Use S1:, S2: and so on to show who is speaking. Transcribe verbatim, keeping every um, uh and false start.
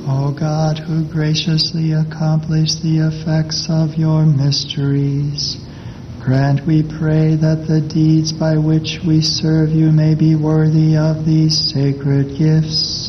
S1: O God, who graciously accomplish the effects of your mysteries, grant, we pray, that the deeds by which we serve you may be worthy of these sacred gifts.